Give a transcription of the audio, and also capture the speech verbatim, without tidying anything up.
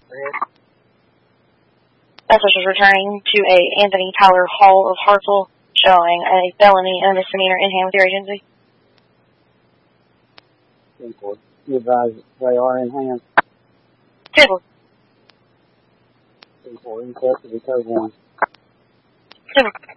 Officers returning to a Anthony Tyler Hall of Hartselle showing a felony and a misdemeanor in hand with your agency. You advise they are in hand. Table. In custody, code one. Table.